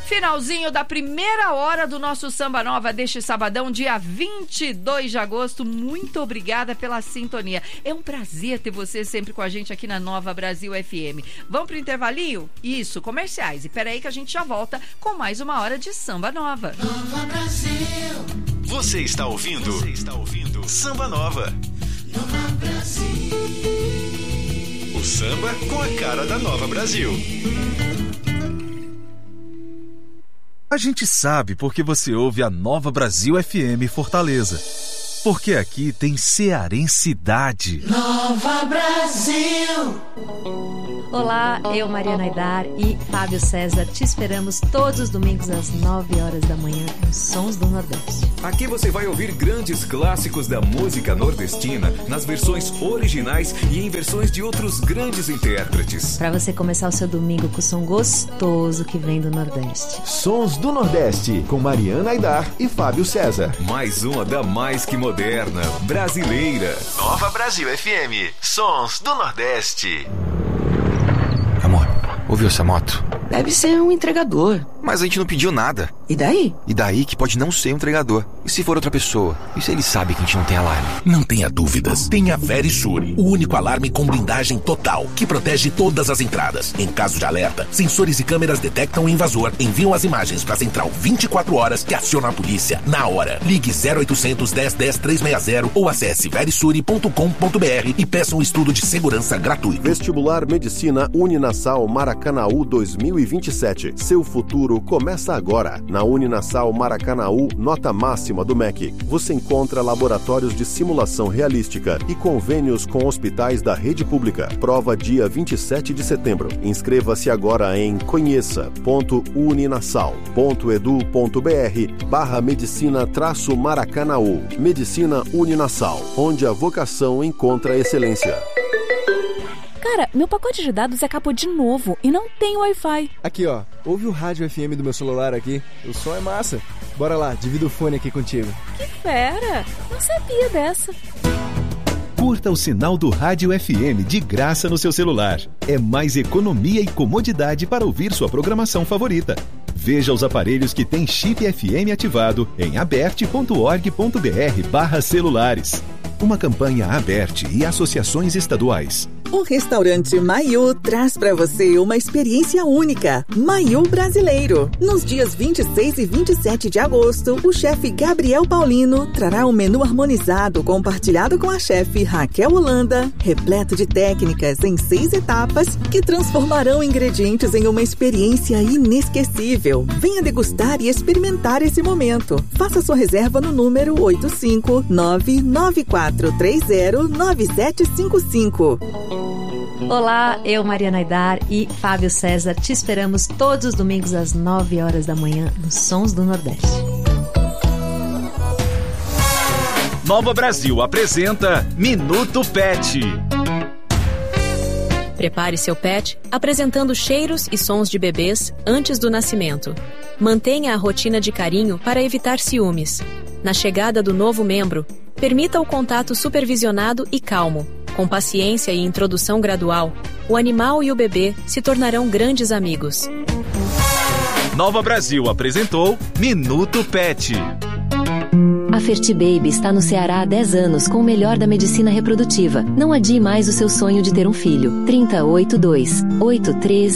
Finalzinho da primeira hora do nosso Samba Nova deste sabadão, dia 22 de agosto. Muito obrigada pela sintonia. É um prazer ter você sempre com a gente aqui na Nova Brasil FM. Vamos pro intervalinho? Isso, comerciais. E peraí que a gente já volta com mais uma hora de Samba Nova. Nova Brasil. Você está ouvindo? Samba Nova. Nova Brasil. O samba com a cara da Nova Brasil. A gente sabe porque você ouve a Nova Brasil FM Fortaleza. Porque aqui tem cearensidade. Nova Brasil. Olá, eu, Mariana Aidar e Fábio César te esperamos todos os domingos às 9 horas da manhã nos Sons do Nordeste. Aqui você vai ouvir grandes clássicos da música nordestina nas versões originais e em versões de outros grandes intérpretes. Para você começar o seu domingo com o som gostoso que vem do Nordeste. Sons do Nordeste, com Mariana Aidar e Fábio César. Mais uma da mais que moderna, brasileira. Nova Brasil FM, Sons do Nordeste. Amor, ouviu essa moto? Deve ser um entregador. Mas a gente não pediu nada. E daí? E daí que pode não ser um entregador. E se for outra pessoa? E se ele sabe que a gente não tem alarme? Não tenha dúvidas. Tenha Verisure, o único alarme com blindagem total, que protege todas as entradas. Em caso de alerta, sensores e câmeras detectam o invasor, enviam as imagens para a central 24 horas que aciona a polícia na hora. Ligue 0800 10 10 360 ou acesse verisure.com.br e peça um estudo de segurança gratuito. Vestibular Medicina Uninasal Maracanaú 2027. Seu futuro começa agora. Na Uninasal Maracanaú, nota máxima do MEC. Você encontra laboratórios de simulação realística e convênios com hospitais da rede pública. Prova dia 27 de setembro. Inscreva-se agora em conheça.uninasal.edu.br/medicina-maracanaú. Medicina Uninasal, onde a vocação encontra excelência. Cara, meu pacote de dados acabou de novo e não tem Wi-Fi. Aqui, ó. Ouve o rádio FM do meu celular aqui. O som é massa. Bora lá, divido o fone aqui contigo. Que fera! Não sabia dessa. Curta o sinal do Rádio FM de graça no seu celular. É mais economia e comodidade para ouvir sua programação favorita. Veja os aparelhos que têm chip FM ativado em aberte.org.br/celulares. Uma campanha Aberte e associações estaduais. O restaurante Maiú traz para você uma experiência única. Maiú Brasileiro. Nos dias 26 e 27 de agosto, o chefe Gabriel Paulino trará um menu harmonizado compartilhado com a chefe Raquel Holanda, repleto de técnicas em 6 etapas que transformarão ingredientes em uma experiência inesquecível. Venha degustar e experimentar esse momento. Faça sua reserva no número 859-9430-9755. Olá, eu, Mariana Aidar e Fábio César te esperamos todos os domingos às 9 horas da manhã nos Sons do Nordeste. Nova Brasil apresenta Minuto Pet. Prepare seu pet apresentando cheiros e sons de bebês antes do nascimento. Mantenha a rotina de carinho para evitar ciúmes. Na chegada do novo membro, permita o contato supervisionado e calmo. Com paciência e introdução gradual, o animal e o bebê se tornarão grandes amigos. Nova Brasil apresentou Minuto Pet. A Fertibaby está no Ceará há 10 anos com o melhor da medicina reprodutiva. Não adie mais o seu sonho de ter um filho. 3082-83